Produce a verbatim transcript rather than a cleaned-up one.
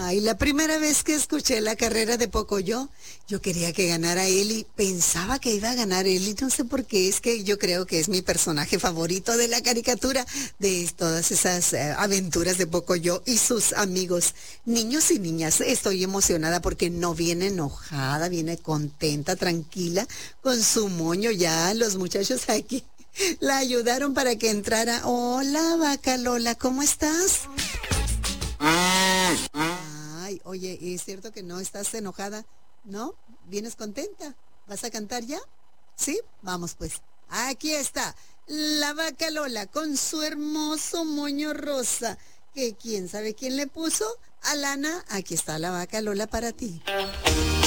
Ay, la primera vez que escuché la carrera de Pocoyo, yo quería que ganara él y pensaba que iba a ganar él y no sé por qué, es que yo creo que es mi personaje favorito de la caricatura, de todas esas eh, aventuras de Pocoyo y sus amigos, niños y niñas. Estoy emocionada porque no viene enojada, viene contenta, tranquila, con su moño ya, los muchachos aquí la ayudaron para que entrara. Hola, vaca Lola, ¿cómo estás? Ay, oye, ¿es cierto que no estás enojada? ¿No? ¿Vienes contenta? ¿Vas a cantar ya? ¿Sí? Vamos pues. Aquí está, la vaca Lola con su hermoso moño rosa. Que quién sabe quién le puso. Alana, aquí está la vaca Lola para ti.